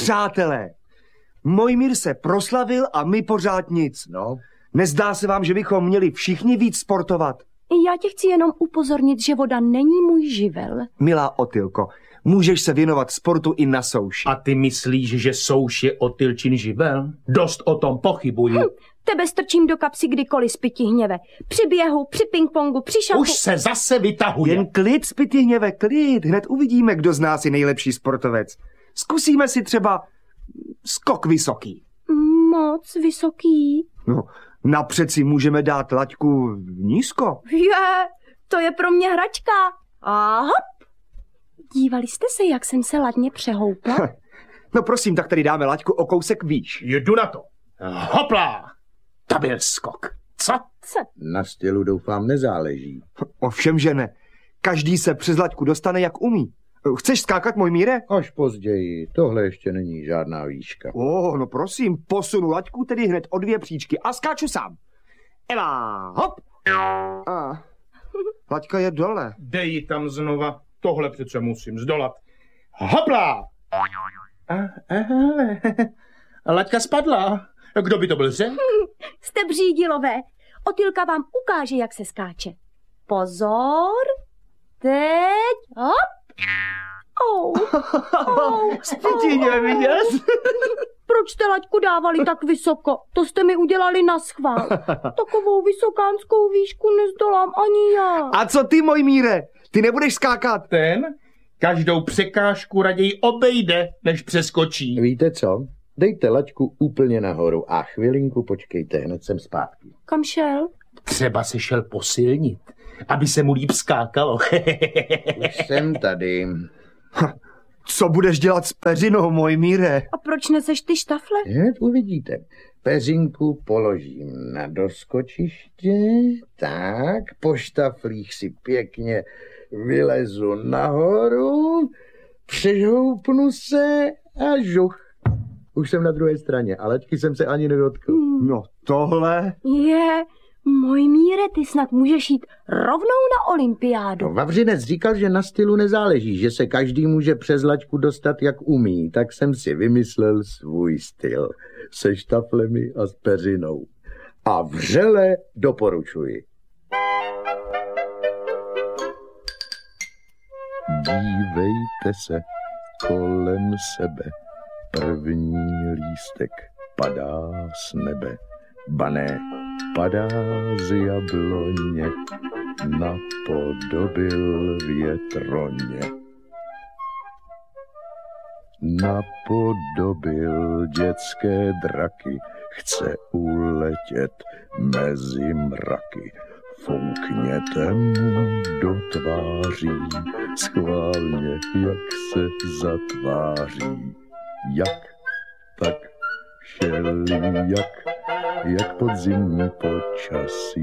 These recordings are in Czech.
Přátelé, Mojmír se proslavil a my pořád nic. No. Nezdá se vám, že bychom měli všichni víc sportovat? Já tě chci jenom upozornit, že voda není můj živel. Milá Otylko, můžeš se věnovat sportu i na souši. A ty myslíš, že souš je Otylčin živel? Dost o tom pochybuji. Tebe strčím do kapsy kdykoliv, Spytihněve. Při běhu, při pingpongu, při šachu. Už se zase vytahuje. Jen klid, Spytihněve, klid. Hned uvidíme, kdo z nás je nejlepší sportovec. Zkusíme si třeba skok vysoký. Moc vysoký. No, napřed si můžeme dát laťku nízko. To je pro mě hračka. A hop. Dívali jste se, jak jsem se ladně přehoupla? No prosím, tak tady dáme laťku o kousek výš. Jdu na to. Hopla! To byl skok. Co? Na stylu doufám nezáleží. Ovšem, že ne. Každý se přes laťku dostane, jak umí. Chceš skákat, Mojmíre? Až později, tohle ještě není žádná výška. No prosím, posunu laťku tedy hned o 2 příčky a skáču sám. Ela, hop! Laťka je dole. Dej ji tam znova. Tohle přece musím zdolat. Hopla! Laťka spadla. Kdo by to byl řekl? Jste břídilové. Otylka vám ukáže, jak se skáče. Pozor. Teď. Hop. Spytihně, viděl? Proč jste laťku dávali tak vysoko? To jste mi udělali naschvál. Takovou vysokánskou výšku nezdolám ani já. A co ty, Mojmíre? Ty nebudeš skákat? Ten každou překážku raději obejde, než přeskočí. Víte co? Dejte laťku úplně nahoru a chvilinku počkejte, hned jsem zpátky. Kam šel? Třeba se šel posilnit, aby se mu líp skákalo. Už jsem tady. Co budeš dělat s peřinou, Mojmíre? A proč neseš ty štafle? Hned uvidíte. Peřinku položím na doskočiště, tak, po štaflích si pěkně vylezu nahoru, přežhoupnu se a žuch. Už jsem na druhé straně, a laťky jsem se ani nedotkl. No tohle... Mojmíre, ty snad můžeš jít rovnou na olympiádu. No, Vavřinec říkal, že na stylu nezáleží, že se každý může přes laťku dostat, jak umí, tak jsem si vymyslel svůj styl se štaflemi a s peřinou. A vřele doporučuji. Dívejte se kolem sebe, první lístek padá z nebe, bané. Padá z jabloně, napodobil větroně. Napodobil dětské draky, chce uletět mezi mraky. Foukněte mu do tváří, schválně, jak se zatváří. Jak, tak, šel jak podzimní počasí.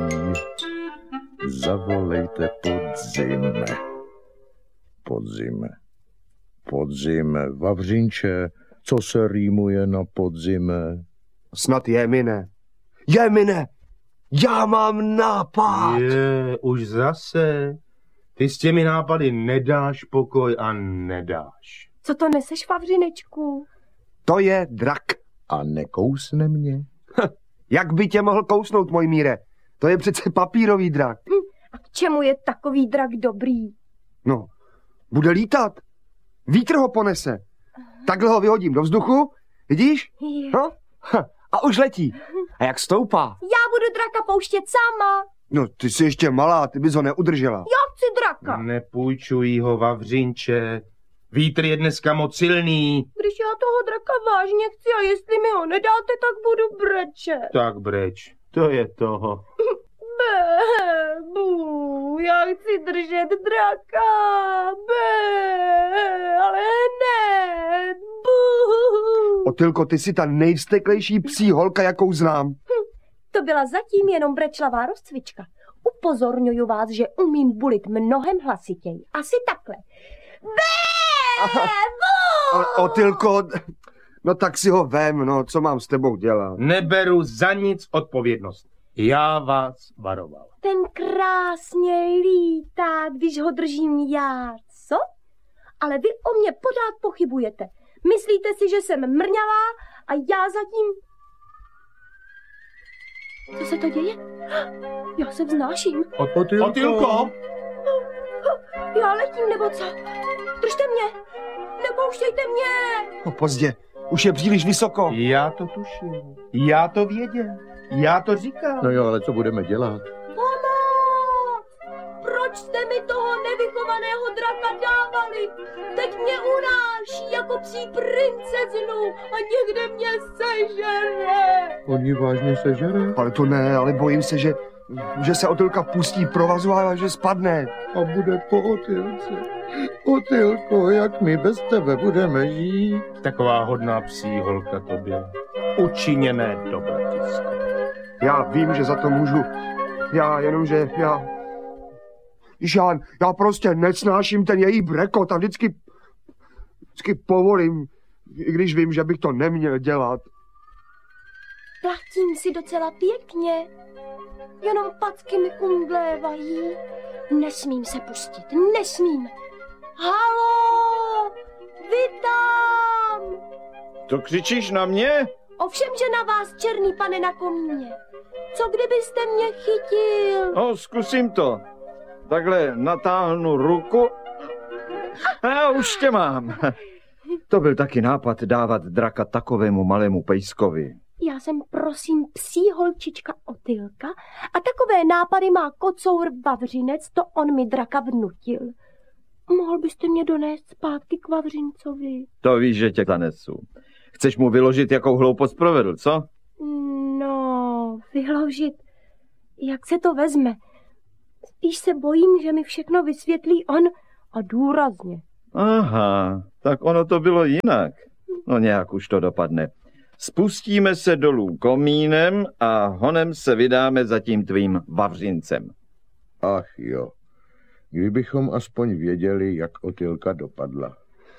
Zavolejte podzime. Podzime. Podzime. Vavřinče, co se rýmuje na podzime? Snad Jemine. Jemine, já mám nápad. Už zase. Ty s těmi nápady nedáš pokoj a nedáš. Co to neseš, Vavřinečku? To je drak. A nekousne mě? Jak by tě mohl kousnout, Mojmíre? To je přece papírový drak. A k čemu je takový drak dobrý? No, bude lítat. Vítr ho ponese. Takhle ho vyhodím do vzduchu, vidíš? No? A už letí. A jak stoupá? Já budu draka pouštět sama. No, ty jsi ještě malá, ty bys ho neudržela. Já chci draka. Nepůjčuj ho, Vavřinče. Vítr je dneska moc silný. Když já toho draka vážně chci a jestli mi ho nedáte, tak budu brečet. Tak breč, to je toho. Já chci držet draka. Ale hned. Otylko, ty jsi ta nejvsteklejší psí holka, jakou znám. To byla zatím jenom brečlavá rozcvička. Upozorňuju vás, že umím bulit mnohem hlasitěji. Asi takhle. Otylko, no tak si ho vem, no, co mám s tebou dělat? Neberu za nic odpovědnost. Já vás varoval. Ten krásně lítá, když ho držím já, co? Ale vy o mě pořád pochybujete. Myslíte si, že jsem mrňavá a já zatím... Co se to děje? Já se vznáším. Otylko! Já letím, nebo co? Držte mě! Nepouštějte mě! Pozdě, už je příliš vysoko. Já to tuším. Já to věděl. Já to říkám. No jo, ale co budeme dělat? Pomoc! Proč jste mi toho nevychovaného draka dávali? Teď mě unáší jako psí princeznu a někde mě sežere. On ji vážně sežere? Ale to ne, ale bojím se, že se Otylka pustí provazu a že spadne. A bude po Otylce. Otylko, jak my bez tebe budeme žít? Taková hodná psí holka tobě. Učiněné dobratisko. Já vím, že za to můžu. Já prostě nesnáším ten její brekot a vždycky povolím, i když vím, že bych to neměl dělat. Platím si docela pěkně. Jenom packy mi umdlévají. Nesmím se pustit, nesmím. Halo! Vy tam! To křičíš na mě? Ovšem, že na vás, černý pane na komíně. Co kdybyste mě chytil? No, zkusím to. Takhle natáhnu ruku a už tě mám. To byl taky nápad dávat draka takovému malému pejskovi. Já jsem prosím psí holčička Otylka a takové nápady má kocour Vavřinec, to on mi draka vnutil. Mohl byste mě donést zpátky k Vavřincovi? To víš, že tě zanesu. Chceš mu vyložit, jakou hloupost provedl, co? No, vyložit. Jak se to vezme? Spíš se bojím, že mi všechno vysvětlí on a důrazně. Aha, tak ono to bylo jinak. No nějak už to dopadne. Spustíme se dolů komínem a honem se vydáme za tím tvým Vavřincem. Ach jo, kdybychom aspoň věděli, jak Otylka dopadla.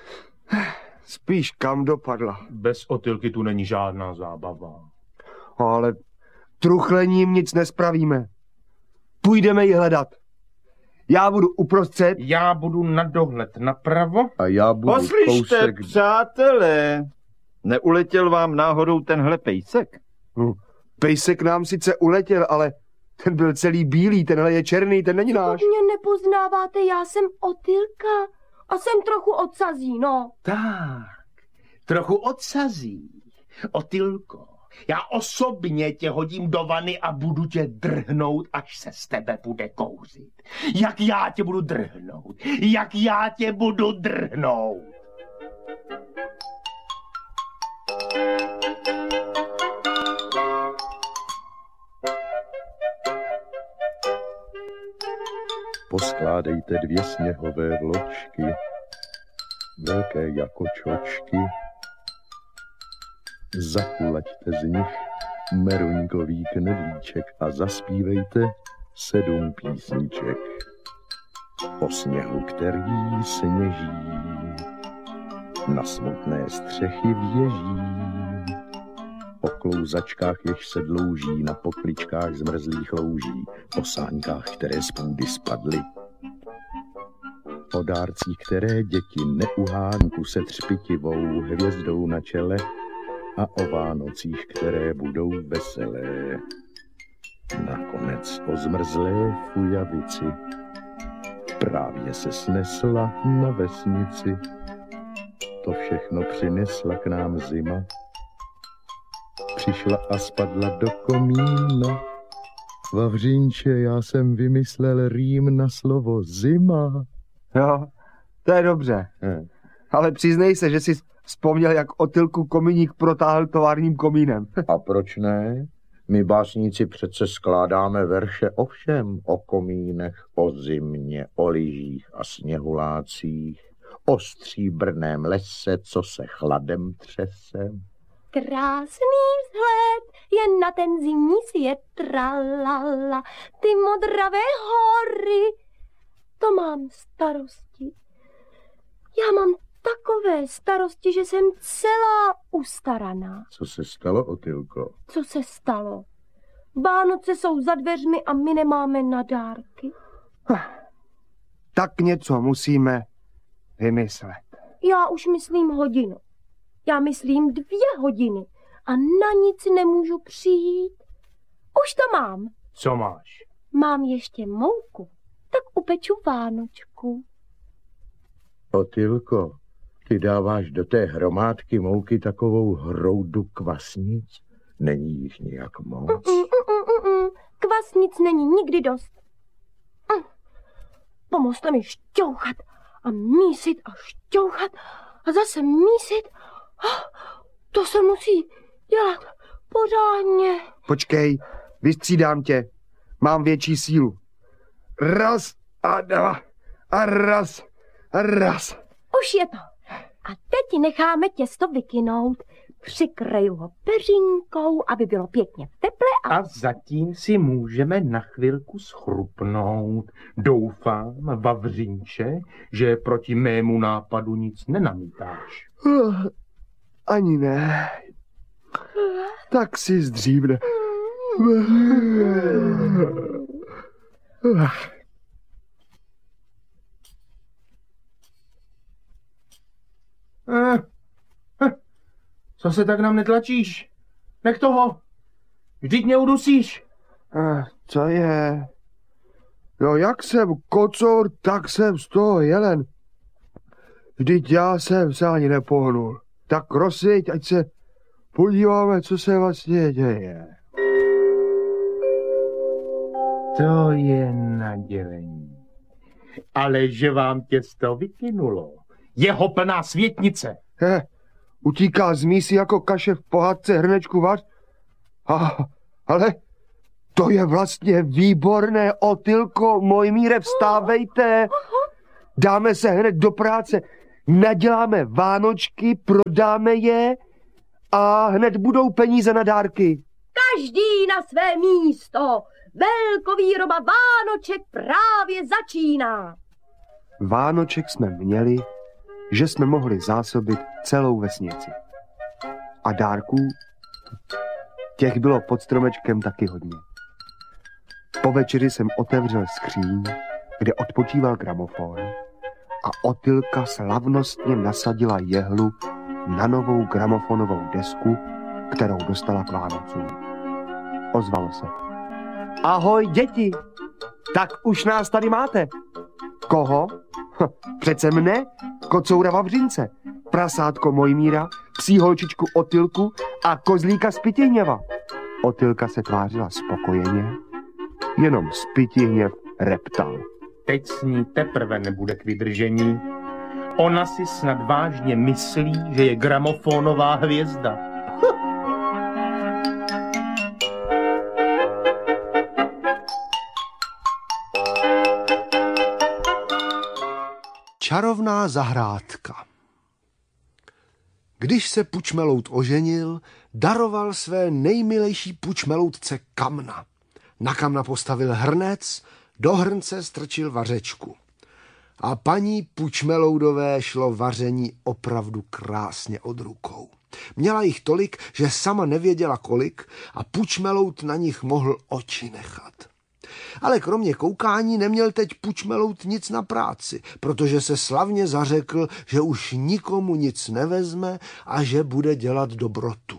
Spíš kam dopadla. Bez Otylky tu není žádná zábava. Ale truchlením nic nespravíme. Půjdeme ji hledat. Já budu uprostřed. Já budu na dohled napravo. A já budu Poslyšte, kousek... přátelé, neuletěl vám náhodou tenhle pejsek? Pejsek nám sice uletěl, ale ten byl celý bílý, tenhle je černý, ten není náš. Mě nepoznáváte, já jsem Otylka a jsem trochu odsazí, no. Tak, trochu odsazí. Otylko, já osobně tě hodím do vany a budu tě drhnout, až se z tebe bude kouřit. Jak já tě budu drhnout, jak já tě budu drhnout. Poskládejte 2 sněhové vločky, velké jako čočky. Zakulaďte z nich meruňkový knedlíček a zaspívejte 7 písniček. O sněhu, který sněží, na smutné střechy věží, o klouzačkách, jež se dlouží na pokličkách zmrzlých louží, o sáňkách, které z půdy spadly, o dárcích, které děti neuhánku se třpitivou hvězdou na čele a o Vánocích, které budou veselé. Nakonec o zmrzlé fujavici právě se snesla na vesnici. To všechno přinesla k nám zima. Přišla a spadla do komína. Vavřínče, já jsem vymyslel rým na slovo zima. Jo, to je dobře. Ale přiznej se, že jsi vzpomněl, jak Otylku komíník protáhl továrním komínem. A proč ne? My básníci přece skládáme verše o všem, o komínech, o zimě, o lyžích a sněhulácích, o stříbrném lese, co se chladem třese. Krásný vzhled jen na ten zimní svět, tralala, ty modravé hory, to mám starosti. Já mám takové starosti, že jsem celá ustaraná. Co se stalo, Otylko? Co se stalo? Vánoce jsou za dveřmi a my nemáme na dárky. Tak něco musíme vymyslet. Já už myslím hodinu. Já myslím 2 hodiny a na nic nemůžu přijít. Už to mám. Co máš? Mám ještě mouku, tak upeču vánočku. Otylko, ty dáváš do té hromádky mouky takovou hroudu kvasnic? Není jich nějak moc? Kvasnic není nikdy dost. Pomozte mi šťouchat a mísit a šťouchat a zase mísit. To se musí dělat pořádně. Počkej, vystřídám tě. Mám větší sílu. Raz a 2 a raz a raz. Už je to. A teď necháme těsto vykynout. Přikryju ho peřinkou, aby bylo pěkně v teple A zatím si můžeme na chvilku schrupnout. Doufám, Vavřinče, že proti mému nápadu nic nenamítáš. Ani ne. Tak si zdřívne. Co se tak nám netlačíš? Nech toho. Vždyť mě udusíš. Co je? No jak jsem kocour, tak jsem z toho jelen. Vždyť já jsem se ani nepohnul. Tak rozsvěť, ať se podíváme, co se vlastně děje. To je nadělení. Ale že vám těsto vykynulo. Jeho plná světnice. Utíká z mísy jako kaše v pohádce Hrnečku vař. Ale to je vlastně výborné, Otylko, Mojmíre, vstávejte. Dáme se hned do práce, naděláme vánočky, prodáme je a hned budou peníze na dárky. každý na své místo. Velkovýroba Vánoček právě začíná. Vánoček jsme měli, že jsme mohli zásobit celou vesnici. A dárků, těch bylo pod stromečkem taky hodně. Po večeři jsem otevřel skříň, kde odpočíval gramofon, a Otylka slavnostně nasadila jehlu na novou gramofonovou desku, kterou dostala k Vánocům. Ozvalo se. Ahoj, děti! Tak už nás tady máte. Koho? Přece mne, kocoura Vavřince, prasátko Mojmíra, psí holčičku Otylku a kozlíka Spytihněva. Otylka se tvářila spokojeně, jenom Spytihněv reptal. Teď s ní teprve nebude k vydržení. Ona si snad vážně myslí, že je gramofonová hvězda. Čarovná zahrádka. Když se Pučmelout oženil, daroval své nejmilejší Pučmeloutce kamna. Na kamna postavil hrnec, do hrnce strčil vařečku. A paní Pučmeloudové šlo vaření opravdu krásně od rukou. Měla jich tolik, že sama nevěděla kolik, a Pučmelout na nich mohl oči nechat. Ale kromě koukání neměl teď Pučmelout nic na práci, protože se slavně zařekl, že už nikomu nic nevezme a že bude dělat dobrotu.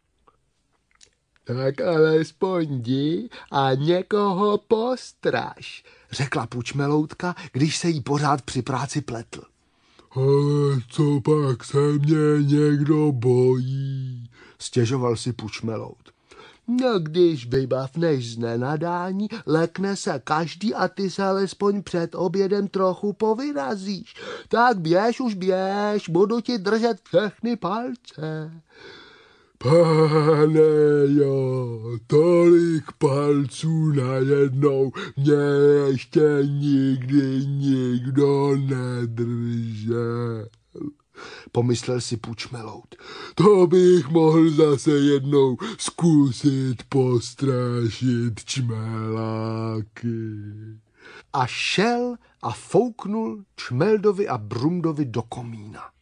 Tak alespoň jdi a někoho postraž, řekla Pučmeloutka, když se jí pořád při práci pletl. Ale co pak se mě někdo bojí, stěžoval si Pučmelout. No, když vybavneš z nenadání, lekne se každý a ty se alespoň před obědem trochu povyrazíš. Tak běž už běž, budu ti držet všechny palce. Pane jo, tolik palců najednou mě ještě nikdy nikdo nedržel, pomyslel si Pučmelout. To bych mohl zase jednou zkusit postrašit čmeláky. A šel a fouknul Čmeldovi a Brumdovi do komína.